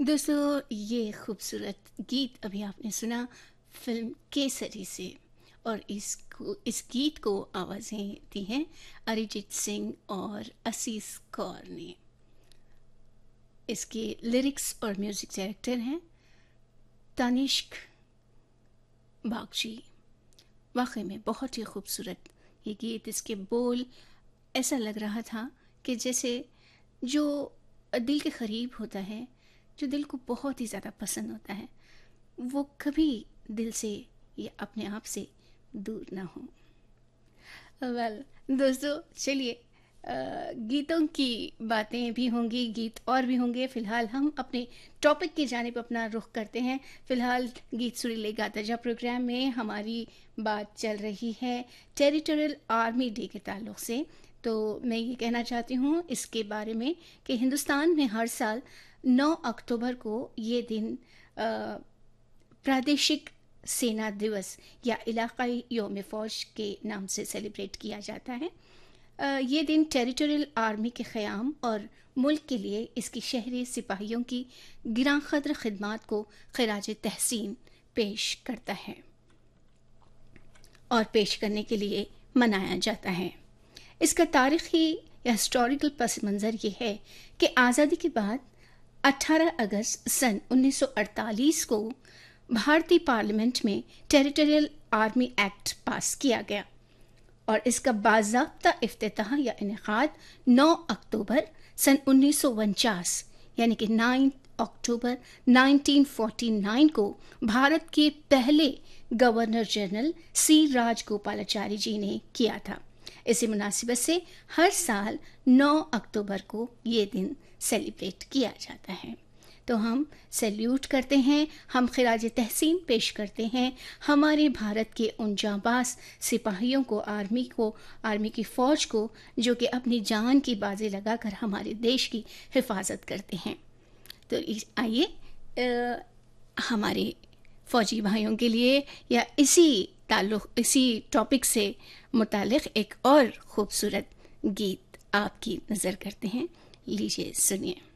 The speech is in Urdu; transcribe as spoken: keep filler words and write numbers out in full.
دوستو یہ خوبصورت گیت ابھی آپ نے سنا فلم کیسری سے، اور اس کو اس گیت کو آوازیں دی ہیں اریجیت سنگھ اور اسیس کور نے. اس کے لیرکس اور میوزک ڈائریکٹر ہیں تانشک باگچی. واقعی میں بہت ہی خوبصورت یہ گیت. اس کے بول ایسا لگ رہا تھا کہ جیسے جو دل کے قریب ہوتا ہے، جو دل کو بہت ہی زیادہ پسند ہوتا ہے، وہ کبھی دل سے یا اپنے آپ سے دور نہ ہو. ویل دوستو چلیے گیتوں کی باتیں بھی ہوں گی، گیت اور بھی ہوں گے. فی الحال ہم اپنے ٹاپک کی جانب اپنا رخ کرتے ہیں. فی الحال گیت سریلے گاتا جا پروگرام میں ہماری بات چل رہی ہے ٹیریٹوریل آرمی ڈے کے تعلق سے. تو میں یہ کہنا چاہتی ہوں اس کے بارے میں کہ ہندوستان میں ہر سال نو اکتوبر کو یہ دن پرادیشک سینا دیوس یا علاقائی یوم فوج کے نام سے سیلیبریٹ کیا جاتا ہے. یہ دن ٹیریٹوریل آرمی کے قیام اور ملک کے لیے اس کی شہری سپاہیوں کی گراں قدر خدمات کو خراج تحسین پیش کرتا ہے اور پیش کرنے کے لیے منایا جاتا ہے. اس کا تاریخی یا ہسٹوریکل پس منظر یہ ہے کہ آزادی کے بعد اٹھارہ اگست سن انیس سو اڑتالیس کو بھارتی پارلیمنٹ میں ٹیریٹوریل آرمی ایکٹ پاس کیا گیا اور اس کا باضابطہ افتتاح یا انعقاد نو اکتوبر سن انیس سو انچاس یعنی کہ نو اکتوبر نائنٹین فورٹی نائن کو بھارت کے پہلے گورنر جنرل سی راج گوپالاچاری جی نے کیا تھا. اسی مناسبت سے ہر سال نو اکتوبر کو یہ دن سیلیبریٹ کیا جاتا ہے. تو ہم سیلیوٹ کرتے ہیں، ہم خراج تحسین پیش کرتے ہیں ہمارے بھارت کے ان جانباز سپاہیوں کو، آرمی کو، آرمی کی فوج کو، جو کہ اپنی جان کی بازی لگا کر ہمارے دیش کی حفاظت کرتے ہیں. تو آئیے ہمارے فوجی بھائیوں کے لیے یا اسی تعلق اسی ٹاپک سے متعلق ایک اور خوبصورت گیت آپ کی نظر کرتے ہیں. لیجیے سنیے.